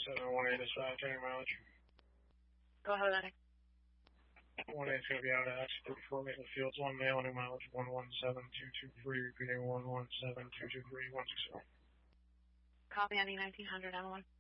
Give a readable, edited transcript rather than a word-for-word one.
718 is 5, any mileage. Go ahead, Lennox. 18 is going to be out of exit 34 Maitland Fields, 1 male, new mileage 117223, repeating 117223, 160. Copy, Andy 1900, M1.